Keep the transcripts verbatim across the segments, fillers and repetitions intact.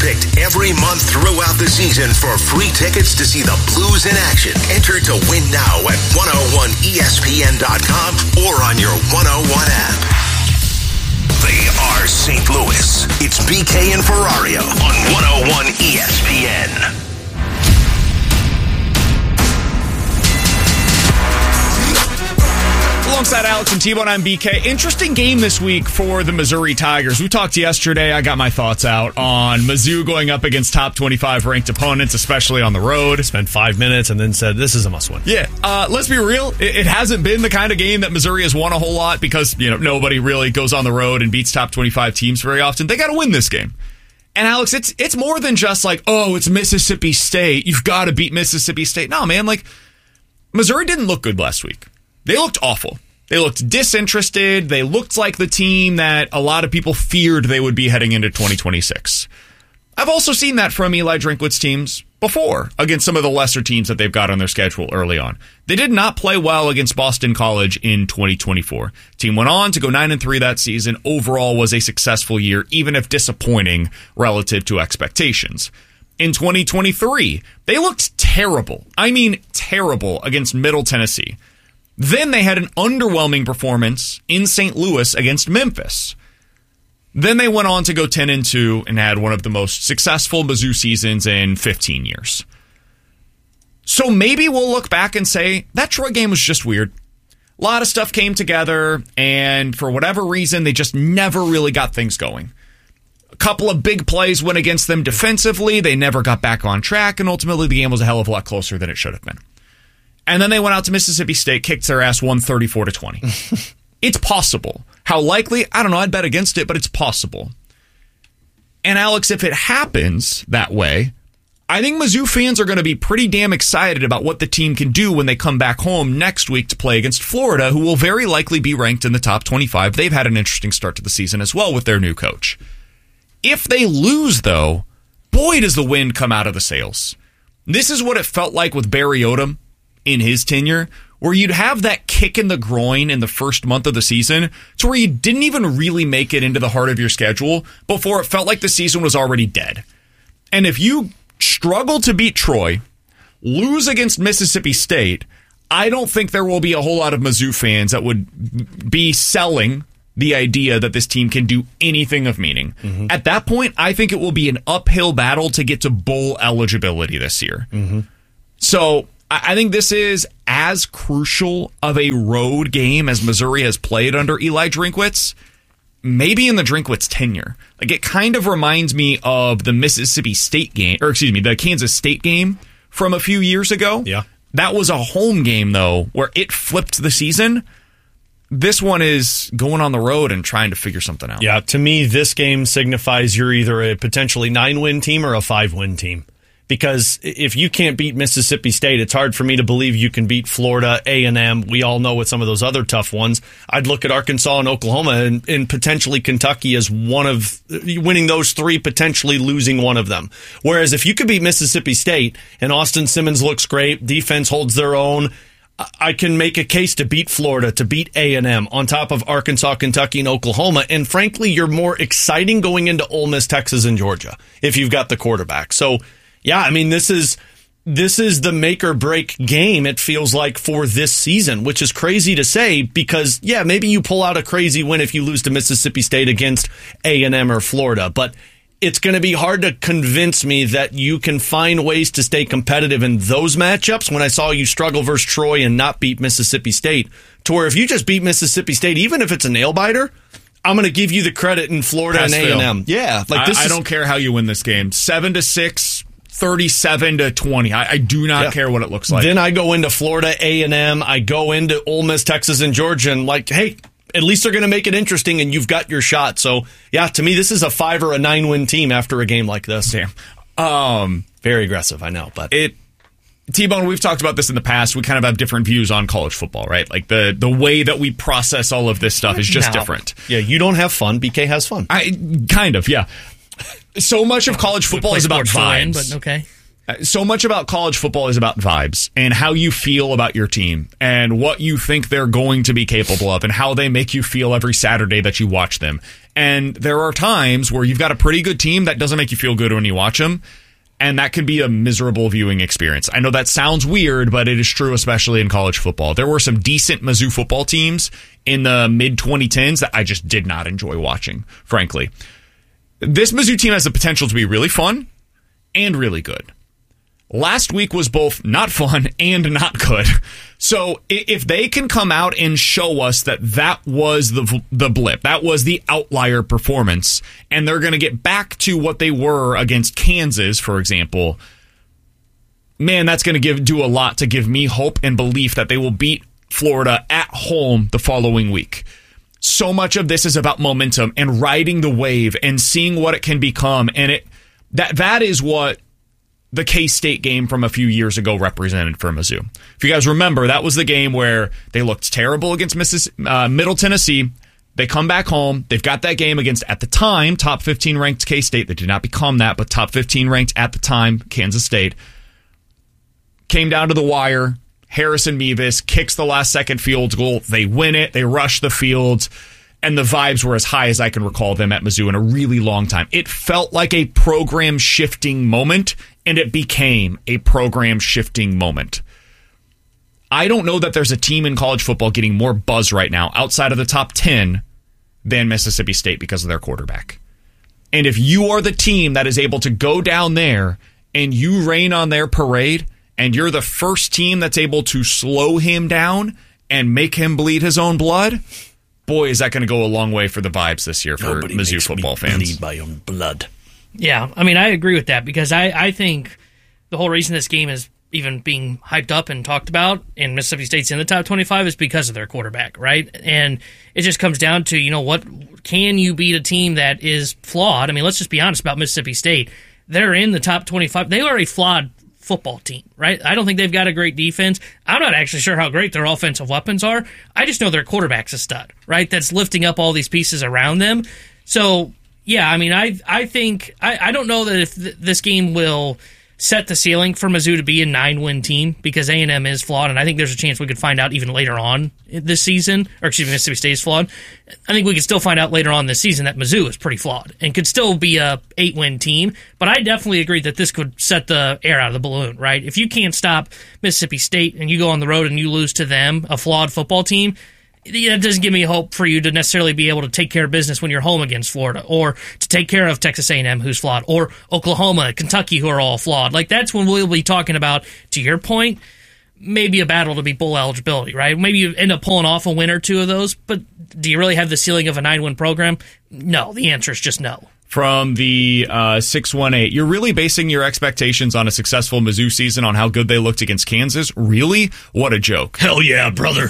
picked every month throughout the season for free tickets to see the Blues in action. Enter to win now at one oh one E S P N dot com or on your one oh one app. They are Saint Louis. It's B K and Ferrario on one oh one E S P N. Alongside Alex and T-Bone, I'm B K. Interesting game this week for the Missouri Tigers. We talked yesterday. I got my thoughts out on Mizzou going up against top twenty-five ranked opponents, especially on the road. Spent five minutes and then said, this is a must-win. Yeah. Uh, let's be real. It, it hasn't been the kind of game that Missouri has won a whole lot because, you know, nobody really goes on the road and beats top twenty-five teams very often. They got to win this game. And Alex, it's it's more than just like, oh, it's Mississippi State. You've got to beat Mississippi State. No, man, like, Missouri didn't look good last week. They looked awful. They looked disinterested. They looked like the team that a lot of people feared they would be heading into twenty twenty-six. I've also seen that from Eli Drinkwitz teams before against some of the lesser teams that they've got on their schedule early on. They did not play well against Boston College in twenty twenty-four. Team went on to go nine and three that season. Overall was a successful year, even if disappointing relative to expectations. In twenty twenty-three, they looked terrible. I mean terrible against Middle Tennessee. Then they had an underwhelming performance in Saint Louis against Memphis. Then they went on to go ten and two and had one of the most successful Mizzou seasons in fifteen years. So maybe we'll look back and say, that Troy game was just weird. A lot of stuff came together, and for whatever reason, they just never really got things going. A couple of big plays went against them defensively. They never got back on track, and ultimately the game was a hell of a lot closer than it should have been. And then they went out to Mississippi State, kicked their ass one thirty-four to twenty. It's possible. How likely? I don't know. I'd bet against it, but it's possible. And Alex, if it happens that way, I think Mizzou fans are going to be pretty damn excited about what the team can do when they come back home next week to play against Florida, who will very likely be ranked in the top twenty-five. They've had an interesting start to the season as well with their new coach. If they lose, though, boy, does the wind come out of the sails. This is what it felt like with Barry Odom in his tenure, where you'd have that kick in the groin in the first month of the season to where you didn't even really make it into the heart of your schedule before it felt like the season was already dead. And if you struggle to beat Troy, lose against Mississippi State, I don't think there will be a whole lot of Mizzou fans that would be selling the idea that this team can do anything of meaning. Mm-hmm. At that point, I think it will be an uphill battle to get to bowl eligibility this year. Mm-hmm. So I think this is as crucial of a road game as Missouri has played under Eli Drinkwitz, maybe in the Drinkwitz tenure. Like, it kind of reminds me of the Mississippi State game, or excuse me, the Kansas State game from a few years ago. Yeah. That was a home game, though, where it flipped the season. This one is going on the road and trying to figure something out. Yeah, to me, this game signifies you're either a potentially nine-win team or a five-win team. Because if you can't beat Mississippi State, it's hard for me to believe you can beat Florida, A and M. We all know what some of those other tough ones. I'd look at Arkansas and Oklahoma and, and potentially Kentucky as one of winning those three, potentially losing one of them. Whereas if you could beat Mississippi State and Austin Simmons looks great, defense holds their own, I can make a case to beat Florida, to beat A and M on top of Arkansas, Kentucky, and Oklahoma. And frankly, you're more exciting going into Ole Miss, Texas, and Georgia if you've got the quarterback. So, yeah, I mean, this is this is the make or break game, it feels like, for this season, which is crazy to say because, yeah, maybe you pull out a crazy win if you lose to Mississippi State against A and M or Florida, but it's going to be hard to convince me that you can find ways to stay competitive in those matchups when I saw you struggle versus Troy and not beat Mississippi State, to where if you just beat Mississippi State, even if it's a nail-biter, I'm going to give you the credit in Florida Pass and A and M. Yeah, like this I, I is, don't care how you win this game. seven to six thirty-seven to twenty. I, I do not yeah. care what it looks like. Then I go into Florida, A and M. I go into Ole Miss, Texas, and Georgia, and like, hey, at least they're going to make it interesting, and you've got your shot. So, yeah, to me, this is a five or a nine-win team after a game like this. Damn. Um, Very aggressive, I know. But it, T-Bone, we've talked about this in the past. We kind of have different views on college football, right? Like, the, the way that we process all of this stuff is just no. different. Yeah, you don't have fun. B K has fun. I Kind of, yeah. So much of college football is about vibes. But okay. So much about college football is about vibes and how you feel about your team and what you think they're going to be capable of and how they make you feel every Saturday that you watch them. And there are times where you've got a pretty good team that doesn't make you feel good when you watch them, and that can be a miserable viewing experience. I know that sounds weird, but it is true, especially in college football. There were some decent Mizzou football teams in the mid twenty tens that I just did not enjoy watching, frankly. This Mizzou team has the potential to be really fun and really good. Last week was both not fun and not good. So if they can come out and show us that that was the the blip, that was the outlier performance, and they're going to get back to what they were against Kansas, for example, man, that's going to give do a lot to give me hope and belief that they will beat Florida at home the following week. So much of this is about momentum and riding the wave and seeing what it can become, and it that that is what the K-State game from a few years ago represented for Mizzou. If you guys remember, that was the game where they looked terrible against Missis- uh, Middle Tennessee. They come back home. They've got that game against, at the time, top fifteen ranked K-State. They did not become that, but top fifteen ranked at the time, Kansas State. Came down to the wire. Harrison Mevis kicks the last second field goal. They win it. They rush the field. And the vibes were as high as I can recall them at Mizzou in a really long time. It felt like a program-shifting moment, and it became a program-shifting moment. I don't know that there's a team in college football getting more buzz right now outside of the top ten than Mississippi State because of their quarterback. And if you are the team that is able to go down there and you rain on their parade, and you're the first team that's able to slow him down and make him bleed his own blood, boy, is that going to go a long way for the vibes this year for Nobody Mizzou makes football me fans. Bleed my own blood. Yeah, I mean, I agree with that because I, I think the whole reason this game is even being hyped up and talked about and Mississippi State's in the top twenty-five is because of their quarterback, right? And it just comes down to, you know, what can you beat a team that is flawed? I mean, let's just be honest about Mississippi State. They're in the top twenty-five. They are a flawed football team, right? I don't think they've got a great defense. I'm not actually sure how great their offensive weapons are. I just know their quarterback's a stud, right? That's lifting up all these pieces around them. So, yeah, I mean, I I think, I, I don't know that if th- this game will set the ceiling for Mizzou to be a nine-win team because A and M is flawed, and I think there's a chance we could find out even later on this season, or excuse me, Mississippi State is flawed. I think we could still find out later on this season that Mizzou is pretty flawed and could still be a eight-win team, but I definitely agree that this could set the air out of the balloon, right? If you can't stop Mississippi State and you go on the road and you lose to them, a flawed football team, that doesn't give me hope for you to necessarily be able to take care of business when you're home against Florida, or to take care of Texas A and M, who's flawed, or Oklahoma, Kentucky, who are all flawed. Like, that's when we'll be talking about, to your point, maybe a battle to be bowl eligibility, right? Maybe you end up pulling off a win or two of those, but do you really have the ceiling of a nine-win program? No, the answer is just no. From the uh, six one eight, you're really basing your expectations on a successful Mizzou season on how good they looked against Kansas? Really? What a joke. Hell yeah, brother.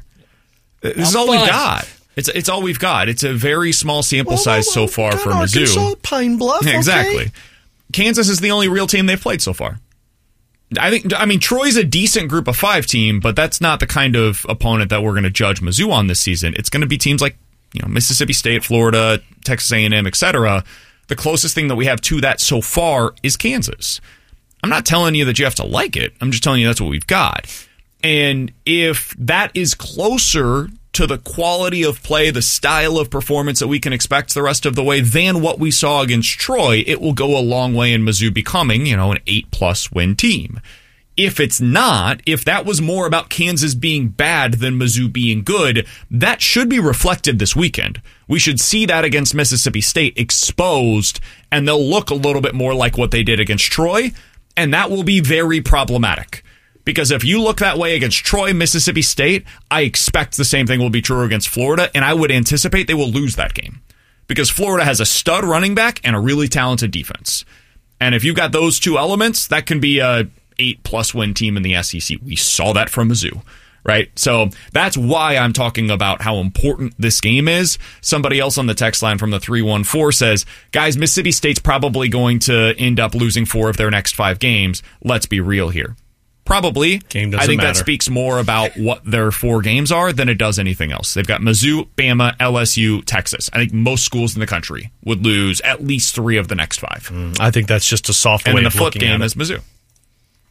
This is all we've got. It's it's all we've got. It's a very small sample size so far for Mizzou. Pine Bluff, yeah, exactly. Okay. Kansas is the only real team they've played so far. I think. I mean, Troy's a decent group of five team, but that's not the kind of opponent that we're going to judge Mizzou on this season. It's going to be teams like, you know, Mississippi State, Florida, Texas A and M, et cetera. The closest thing that we have to that so far is Kansas. I'm not telling you that you have to like it. I'm just telling you that's what we've got. And if that is closer to the quality of play, the style of performance that we can expect the rest of the way than what we saw against Troy, it will go a long way in Mizzou becoming, you know, an eight-plus win team. If it's not, if that was more about Kansas being bad than Mizzou being good, that should be reflected this weekend. We should see that against Mississippi State exposed, and they'll look a little bit more like what they did against Troy, and that will be very problematic. Because if you look that way against Troy, Mississippi State, I expect the same thing will be true against Florida, and I would anticipate they will lose that game. Because Florida has a stud running back and a really talented defense. And if you've got those two elements, that can be a eight-plus win team in the S E C. We saw that from Mizzou, right? So that's why I'm talking about how important this game is. Somebody else on the text line from the three one four says, guys, Mississippi State's probably going to end up losing four of their next five games. Let's be real here. Probably. Game doesn't I think matter. that speaks more about what their four games are than it does anything else. They've got Mizzou, Bama, L S U, Texas. I think most schools in the country would lose at least three of the next five. Mm, I think that's just a soft and way then of the flip looking game at is it. Mizzou.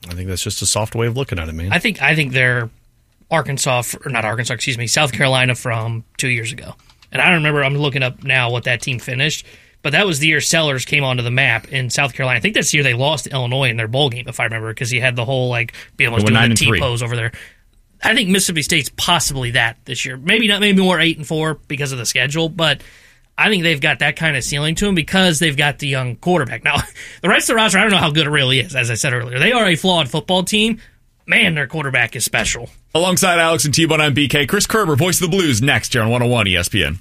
I think that's just a soft way of looking at it, man. I think I think they're Arkansas, or not Arkansas, excuse me, South Carolina from two years ago. And I don't remember, I'm looking up now what that team finished, but that was the year Sellers came onto the map in South Carolina. I think that's the year they lost to Illinois in their bowl game, if I remember, because he had the whole, like, being able to do the T-pose over there. I think Mississippi State's possibly that this year. Maybe not, maybe more eight and four because of the schedule, but I think they've got that kind of ceiling to them because they've got the young quarterback. Now, the rest of the roster, I don't know how good it really is, as I said earlier. They are a flawed football team. Man, their quarterback is special. Alongside Alex and T-Bone, I'm B K. Chris Kerber, voice of the Blues, next here on one oh one E S P N.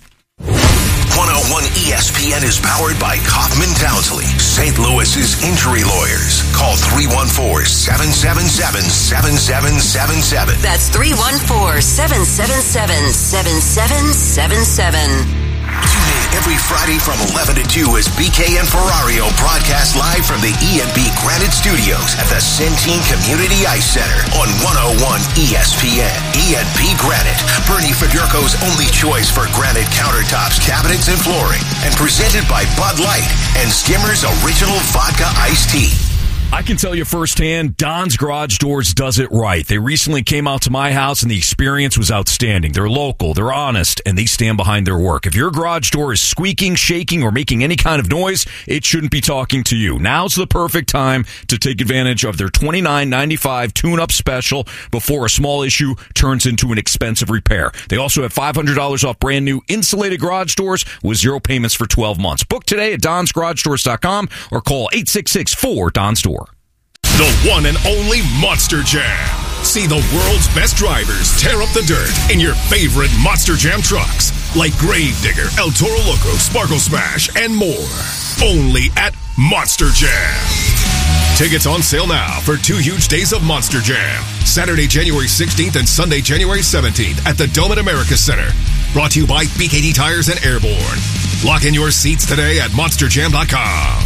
one oh one E S P N is powered by Kaufman Townsley, Saint Louis's injury lawyers. Call three one four, seven seven seven, seven seven seven seven. That's three one four, seven seven seven, seven seven seven seven. Tune in every Friday from eleven to two as B K and Ferrario broadcast live from the E and B Granite Studios at the Centene Community Ice Center on one oh one E S P N. E and B Granite, Bernie Federko's only choice for granite countertops, cabinets, and flooring. And presented by Bud Light and Skimmer's Original Vodka Iced Tea. I can tell you firsthand, Don's Garage Doors does it right. They recently came out to my house, and the experience was outstanding. They're local, they're honest, and they stand behind their work. If your garage door is squeaking, shaking, or making any kind of noise, it shouldn't be talking to you. Now's the perfect time to take advantage of their twenty-nine ninety-five tune-up special before a small issue turns into an expensive repair. They also have five hundred dollars off brand new insulated garage doors with zero payments for twelve months. Book today at dons garage doors dot com or call eight six six, four, D O N S door. The one and only Monster Jam. See the world's best drivers tear up the dirt in your favorite Monster Jam trucks, like Gravedigger, El Toro Loco, Sparkle Smash, and more. Only at Monster Jam. Tickets on sale now for two huge days of Monster Jam. Saturday, January sixteenth and Sunday, January seventeenth at the Dome at America Center. Brought to you by B K D Tires and Airborne. Lock in your seats today at monster jam dot com.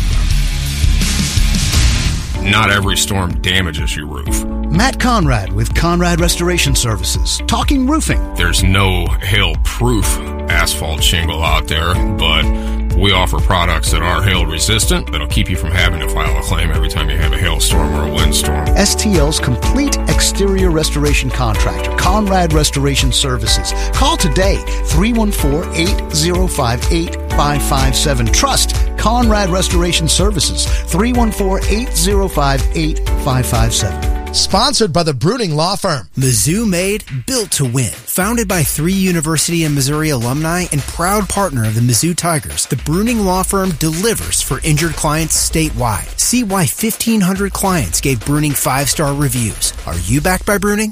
Not every storm damages your roof. Matt Conrad with Conrad Restoration Services, talking roofing. There's no hail-proof asphalt shingle out there, but we offer products that are hail-resistant that'll keep you from having to file a claim every time you have a hailstorm or a windstorm. S T L's complete exterior restoration contractor, Conrad Restoration Services. Call today, three one four, eight zero five, eight five five seven. Trust Conrad Restoration Services, three one four, eight zero five, eight five five seven. Sponsored by the Bruning Law Firm. Mizzou made, built to win. Founded by three University of Missouri alumni and proud partner of the Mizzou Tigers, the Bruning Law Firm delivers for injured clients statewide. See why fifteen hundred clients gave Bruning five-star reviews. Are you backed by Bruning?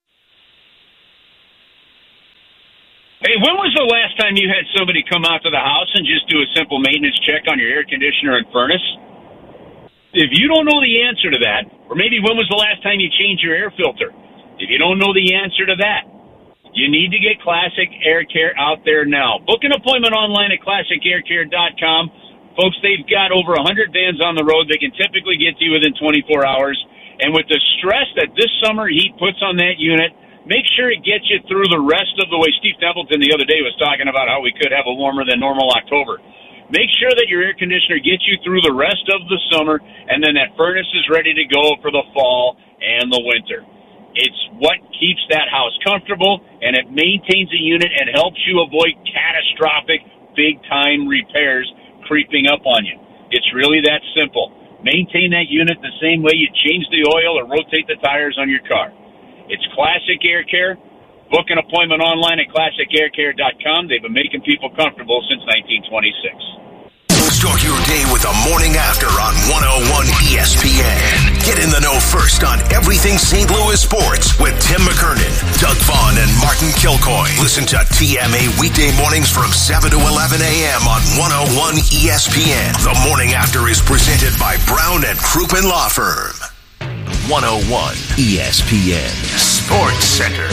Hey, when was the last time you had somebody come out to the house and just do a simple maintenance check on your air conditioner and furnace? If you don't know the answer to that, or maybe when was the last time you changed your air filter? If you don't know the answer to that, you need to get Classic Air Care out there now. Book an appointment online at classic air care dot com. Folks, they've got over one hundred vans on the road. They can typically get to you within twenty-four hours. And with the stress that this summer heat puts on that unit, make sure it gets you through the rest of the way. Steve Templeton the other day was talking about how we could have a warmer than normal October. Make sure that your air conditioner gets you through the rest of the summer, and then that furnace is ready to go for the fall and the winter. It's what keeps that house comfortable, and it maintains the unit and helps you avoid catastrophic, big-time repairs creeping up on you. It's really that simple. Maintain that unit the same way you change the oil or rotate the tires on your car. It's Classic Air Care. Book an appointment online at classic air care dot com. They've been making people comfortable since nineteen twenty-six. Start your day with the morning after on one oh one E S P N. Get in the know first on everything Saint Louis sports with Tim McKernan, Doug Vaughn, and Martin Kilcoy. Listen to T M A weekday mornings from seven to eleven a.m. on one oh one E S P N. The morning after is presented by Brown and Crouppen Law Firm. one oh one E S P N Sports Center.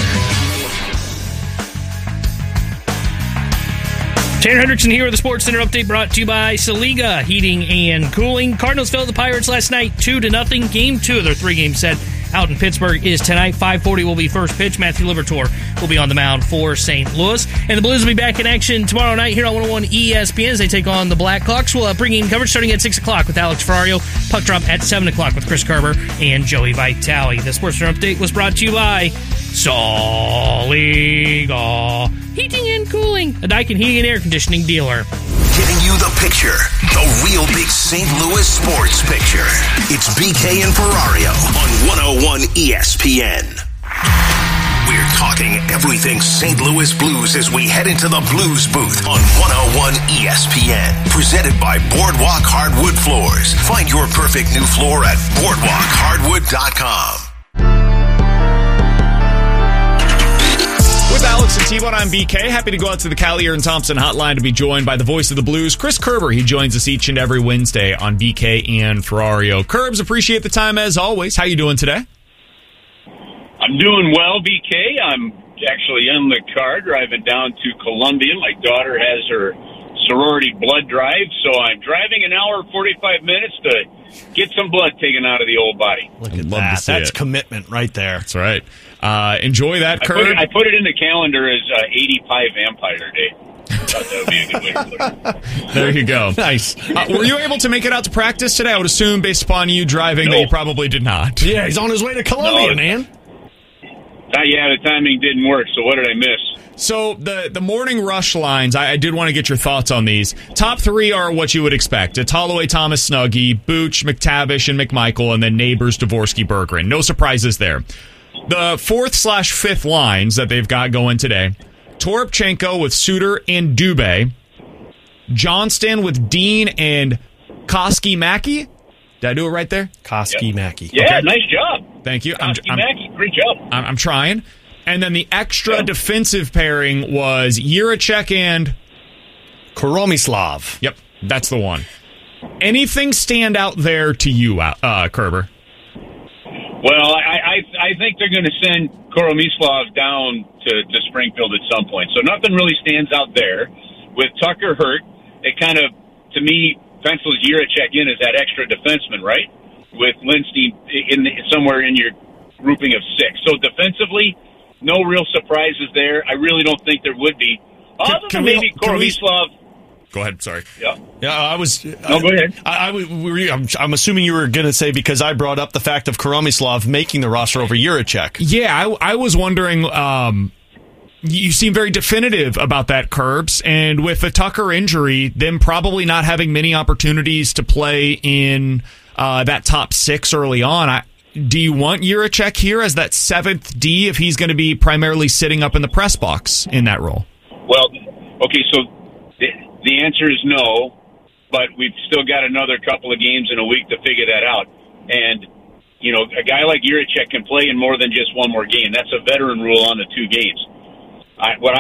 Tanner Hendrickson here with the Sports Center update brought to you by Saliga Heating and Cooling. Cardinals fell to the Pirates last night two to nothing. Game two of their three-game set out in Pittsburgh is tonight. five forty will be first pitch. Matthew Liberatore will be on the mound for Saint Louis. And the Blues will be back in action tomorrow night here on one oh one E S P N as they take on the Blackhawks. We'll uh, bring in coverage starting at six o'clock with Alex Ferrario. Puck drop at seven o'clock with Chris Kerber and Joey Vitale. The Sports Center Update was brought to you by Soliga Heating and Cooling, a Daikin heating and air conditioning dealer. Giving you the picture, the real big Saint Louis sports picture. It's B K and Ferrario on one oh one E S P N. We're talking everything Saint Louis Blues as we head into the Blues booth on one oh one E S P N. Presented by Boardwalk Hardwood Floors. Find your perfect new floor at boardwalk hardwood dot com. With Alex and T-Bone, I'm B K. Happy to go out to the Callier and Thompson hotline to be joined by the voice of the Blues, Chris Kerber. He joins us each and every Wednesday on B K and Ferrario. Kerbs, appreciate the time as always. How you doing today? I'm doing well, B K. I'm actually in the car driving down to Columbia. My daughter has her sorority blood drive, so I'm driving an hour and forty-five minutes to get some blood taken out of the old body. Look at Love that. to see That's it. commitment right there. That's right. Uh, enjoy that, I Kerb. put, it, I put it in the calendar as uh, eighty-five Vampire Day. Thought that would be a good way to put it. There you go. Nice. Uh, were you able to make it out to practice today? I would assume, based upon you driving, No. that you probably did not. Yeah, he's on his way to Columbia, No. man. Uh, yeah, the timing didn't work, so what did I miss? So the, the morning rush lines, I, I did want to get your thoughts on these. Top three are what you would expect. It's Holloway, Thomas, Snuggie, Booch, McTavish, and McMichael, and then Neighbors, Dvorsky, Berggren. No surprises there. The fourth slash fifth lines that they've got going today, Toropchenko with Suter and Dubé, Johnston with Dean and Koski-Mackey. Did I do it right there? Koski-Mackey. Yeah, Okay. nice job. Thank you. I'm, I'm, Koski-Mackey, great job. I'm, I'm trying. And then the extra defensive pairing was Jiricek and Koromislav. Yep, that's the one. Anything stand out there to you, uh, Kerber? Well, I, I, I think they're going to send Koromislav down to, to Springfield at some point. So nothing really stands out there. With Tucker hurt, it kind of, to me, pencils Jiricek in as that extra defenseman, right? With Lindstein in the, somewhere in your grouping of six. So defensively, no real surprises there. I really don't think there would be. Other can than we- maybe can we- Koromislav. Go ahead, sorry. Yeah. Yeah, I was. No, go ahead. I, I, we were, I'm, I'm assuming you were going to say because I brought up the fact of Koromislav making the roster over Jiricek. Yeah, I, I was wondering. Um, you seem very definitive about that, Kerbs, and with the Tucker injury, them probably not having many opportunities to play in uh, that top six early on. I, do you want Jiricek here as that seventh D if he's going to be primarily sitting up in the press box in that role? Well, okay, so the, the answer is no, but we've still got another couple of games in a week to figure that out. And, you know, a guy like Jiricek can play in more than just one more game. That's a veteran rule on the two games. I, what